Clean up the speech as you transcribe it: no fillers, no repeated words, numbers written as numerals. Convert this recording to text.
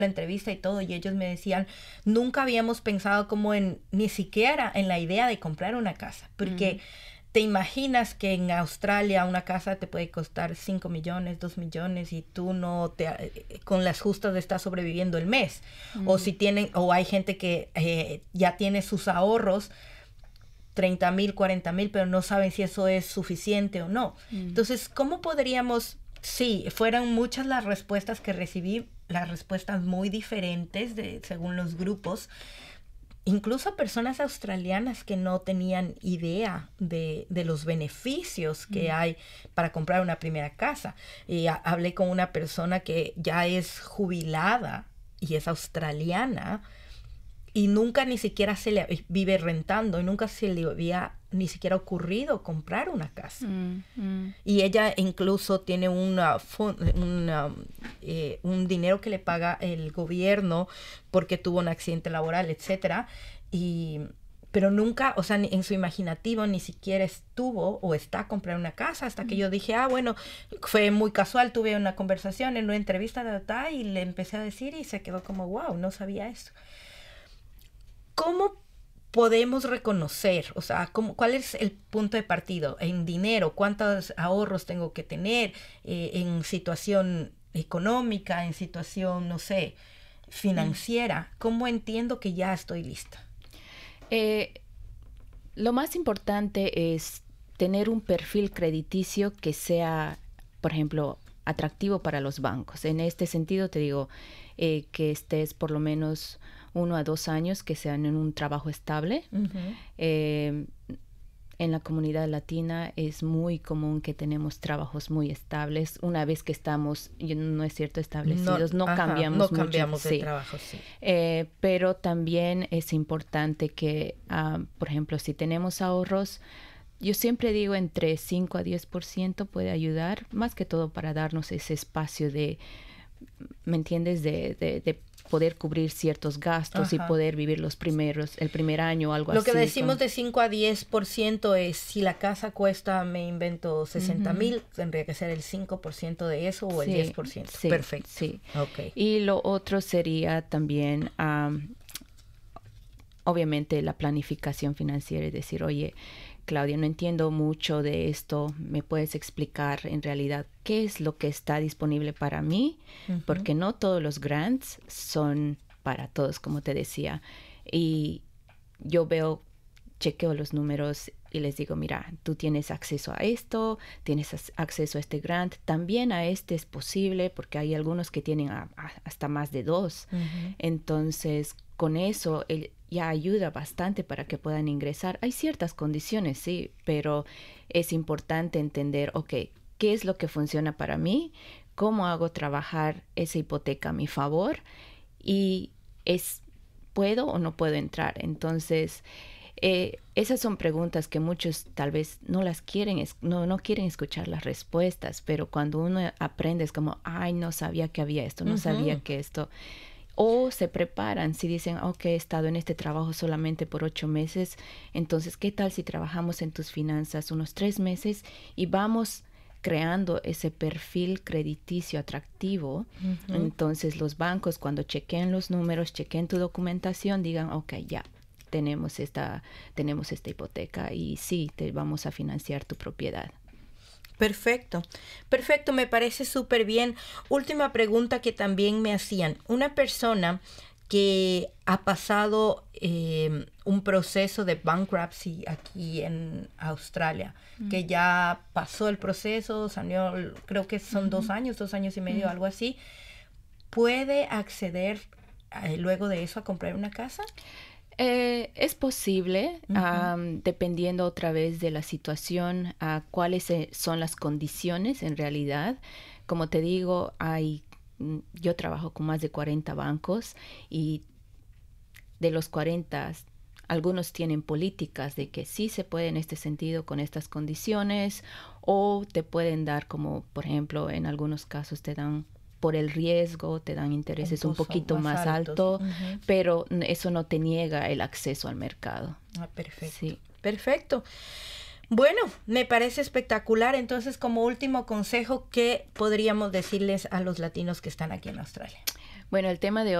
la entrevista y todo, y ellos me decían, nunca habíamos pensado como ni siquiera en la idea de comprar una casa, porque te imaginas que en Australia una casa te puede costar 5 millones, 2 millones y tú con las justas estás sobreviviendo el mes. O hay gente que ya tiene sus ahorros, 30,000, 40,000, pero no saben si eso es suficiente o no. Entonces, ¿cómo podríamos? Sí, fueron muchas las respuestas que recibí, las respuestas muy diferentes según los grupos. Incluso personas australianas que no tenían idea de los beneficios que hay para comprar una primera casa. Y hablé con una persona que ya es jubilada y es australiana y nunca ni siquiera vive rentando y nunca se le había ni siquiera ocurrido comprar una casa. Y ella incluso tiene un dinero que le paga el gobierno porque tuvo un accidente laboral, etcétera, pero nunca, o sea, en su imaginativo ni siquiera estuvo o está a comprar una casa hasta que yo dije, bueno, fue muy casual, tuve una conversación en una entrevista y le empecé a decir y se quedó como, wow, no sabía eso. ¿Cómo podemos reconocer, o sea, cuál es el punto de partida? En dinero, ¿cuántos ahorros tengo que tener? En situación económica, en situación, no sé, financiera. ¿Cómo entiendo que ya estoy lista? Lo más importante es tener un perfil crediticio que sea, por ejemplo, atractivo para los bancos. En este sentido te digo que estés por lo menos 1 a 2 años, que sean en un trabajo estable. En la comunidad latina es muy común que tenemos trabajos muy estables. Una vez que estamos, no es cierto, establecidos, no cambiamos mucho. No cambiamos de trabajo, sí. Pero también es importante que, por ejemplo, si tenemos ahorros, yo siempre digo entre 5 a 10% puede ayudar, más que todo para darnos ese espacio de, ¿me entiendes?, de poder cubrir ciertos gastos y poder vivir el primer año o algo así. Lo que decimos de 5 a 10% es si la casa cuesta, me invento, 60,000, tendría que ser el 5% de eso o el 10%. Sí, perfecto. Sí. Okay. Y lo otro sería también, obviamente, la planificación financiera y decir, oye, Claudia, no entiendo mucho de esto, ¿me puedes explicar en realidad qué es lo que está disponible para mí? Porque no todos los grants son para todos, como te decía. Y yo chequeo los números y les digo, mira, tú tienes acceso a esto, tienes acceso a este grant, también a este es posible, porque hay algunos que tienen hasta más de 2. Entonces, con eso ya ayuda bastante para que puedan ingresar. Hay ciertas condiciones, sí, pero es importante entender, ¿qué es lo que funciona para mí? ¿Cómo hago trabajar esa hipoteca a mi favor? Y ¿puedo o no puedo entrar? Entonces, esas son preguntas que muchos tal vez no las quieren, no quieren escuchar las respuestas, pero cuando uno aprende es como, no sabía que había esto, no sabía que esto... O se preparan, si dicen, he estado en este trabajo solamente por 8 meses, entonces, ¿qué tal si trabajamos en tus finanzas unos 3 meses y vamos creando ese perfil crediticio atractivo? Entonces, los bancos, cuando chequeen los números, chequeen tu documentación, digan, ya, tenemos esta hipoteca y sí, te vamos a financiar tu propiedad. Perfecto, me parece súper bien. Última pregunta que también me hacían. Una persona que ha pasado un proceso de bankruptcy aquí en Australia, que ya pasó el proceso, salió, creo que son 2 años, 2 años y medio, algo así, ¿puede acceder luego de eso a comprar una casa? Es posible, dependiendo otra vez de la situación, cuáles son las condiciones en realidad. Como te digo, yo trabajo con más de 40 bancos y de los 40, algunos tienen políticas de que sí se puede en este sentido con estas condiciones, o te pueden dar, como por ejemplo en algunos casos te dan por el riesgo, te dan intereses un poquito más alto, pero eso no te niega el acceso al mercado. Perfecto. Sí. Perfecto. Bueno, me parece espectacular. Entonces, como último consejo, ¿qué podríamos decirles a los latinos que están aquí en Australia? Bueno, el tema de